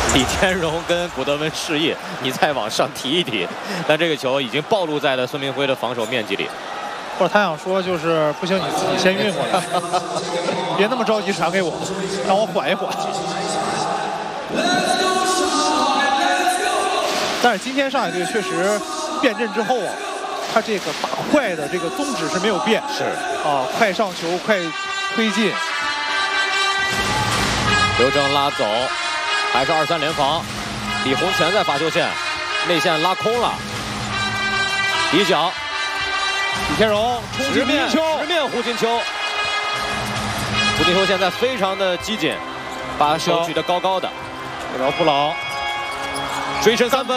李天荣跟古德温示意，你再往上提一提，但这个球已经暴露在了孙铭徽的防守面积里。 或者他想说就是不行，你自己先运过来，别那么着急传给我，让我缓一缓。但是今天上海队确实变阵之后啊，他这个打快的这个宗旨是没有变， 是啊，快上球，快推进。 刘铮拉走，还是2-3联防。李洪权在罚球线内线拉空了，底角。 李天荣冲击胡金秋， 直面胡金秋。胡金秋现在非常的激进，把手举得高高的。 这条布朗追身3分。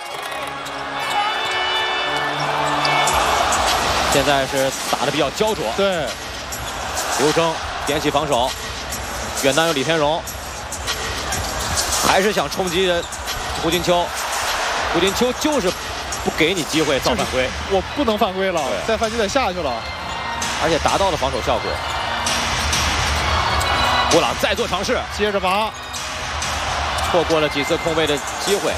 现在是打得比较焦灼。 对， 刘铮点起防守，远单有李天荣，还是想冲击胡金秋。胡金秋就是不给你机会造犯规， 我不能犯规了，再犯就得下去了， 而且达到了防守效果。布朗再做尝试， 接着拔， 错过了几次空位的机会。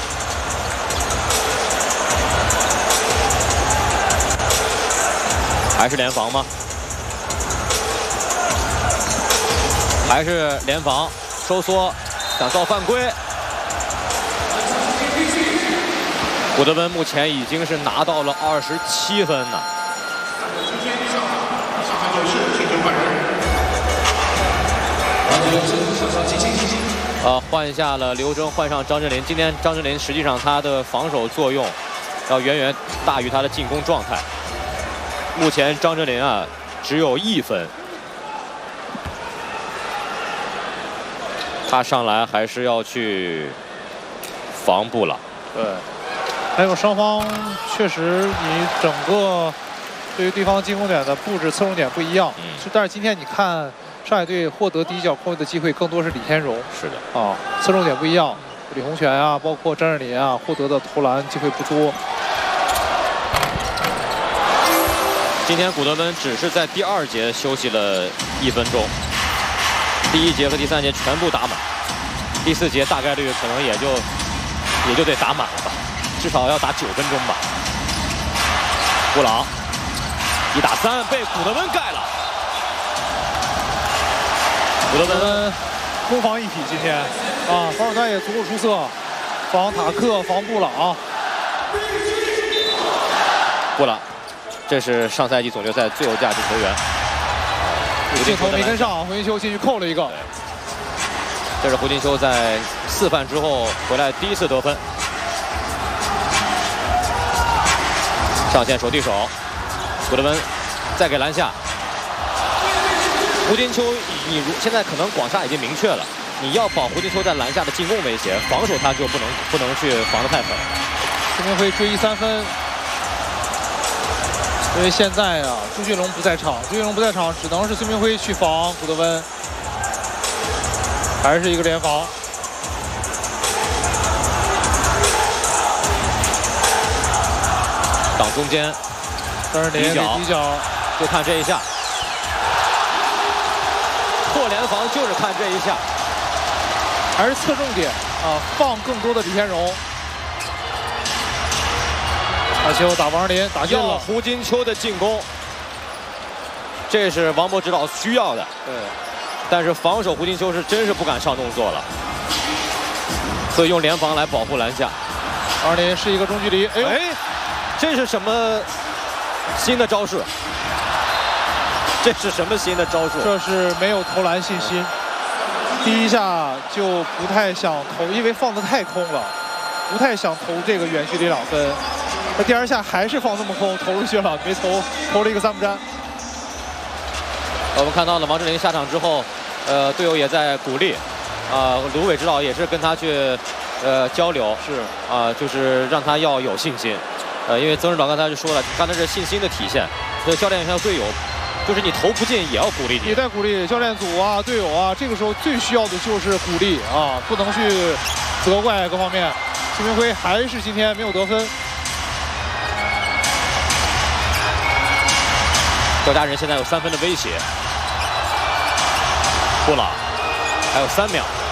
还是联防吗？还是联防，收缩，想造犯规。古德温目前已经是拿到了27分呢。换下了刘铮，换上张镇麟。今天张镇麟实际上他的防守作用要远远大于他的进攻状态。目前张镇麟啊只有1分，他上来还是要去防布朗。 对。还有双方确实，你整个对于对方进攻点的布置侧重点不一样。但是今天你看上海队获得第一脚空位的机会更多是李天荣。 是的。 啊，侧重点不一样。李洪权啊，包括张镇麟啊，获得的投篮机会不多。 今天古德温只是在第2节休息了1分钟，第1节和第3节全部打满，第4节大概率可能也就得打满了吧。至少要打9分钟吧。布朗1打3被古德温盖了。古德温攻防一体，今天啊，防守端也足够出色，防塔克，防布朗。 布朗，这是上赛季总决赛最有价值球员。 镜头没跟上，胡金秋进去扣了一个。 这是胡金秋在4犯之后回来第1次得分。上线手递手，古德温再给篮下。胡金秋，你现在可能广厦已经明确了，你要保胡金秋在篮下的进攻威胁，防守他就不能去防得太狠。 孙铭徽追1 3分，因为现在啊，朱俊龙不在场，只能是孙铭徽去防古德温，还是一个联防。 挡中间， 但是底角， 就看这一下，破联防就是看这一下， 还是侧重点啊，放更多的李天荣。打球打王林，打进了。 胡金秋的进攻，这是王博指导需要的。 对， 但是防守胡金秋是真是不敢上动作了，所以用联防来保护篮下。 王林是一个中距离，哎， 这是什么新的招式？这是什么新的招数？ 这是没有投篮信心。第一下就不太想投，因为放得太空了，不太想投这个远距离2分。那第2下还是放这么空，投出去了，没投了一个3不沾。 我们看到了王镇麟下场之后，队友也在鼓励，卢伟指导也是跟他去交流， 是就是让他要有信心，因为曾指导刚才就说了，刚才是信心的体现，所以教练还有队友，就是你投不进也要鼓励你， 也在鼓励教练组啊、队友啊，这个时候最需要的就是鼓励啊，不能去责怪各方面。孙铭徽还是今天没有得分。 赵家人现在有3分的威胁，布朗还有3秒。